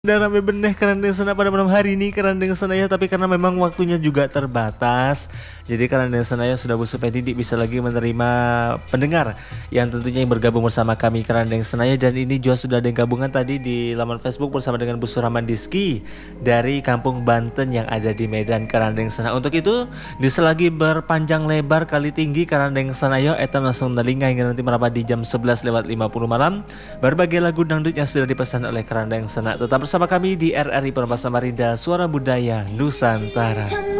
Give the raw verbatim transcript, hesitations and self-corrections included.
Dan rame beneh Kerandeng Sana pada malam hari ini Kerandeng Sanaya, tapi karena memang waktunya juga terbatas, jadi Kerandeng Sanaya sudah supaya Didik bisa lagi menerima pendengar yang tentunya yang bergabung bersama kami Kerandeng Sanaya. Dan ini juga sudah ada yang gabungan tadi di laman Facebook bersama dengan Bu Surahman Diski dari Kampung Banten yang ada di Medan Kerandeng Sana. Untuk itu diselagi berpanjang lebar kali tinggi Kerandeng Sanaya etam langsung nelingah hingga nanti merapat di jam sebelas lewat lima puluh malam. Berbagai lagu dangdut yang sudah dipesan oleh Kerandeng Sana tetap bersama kami di R R I Perbahasa Samarinda, Suara Budaya Nusantara.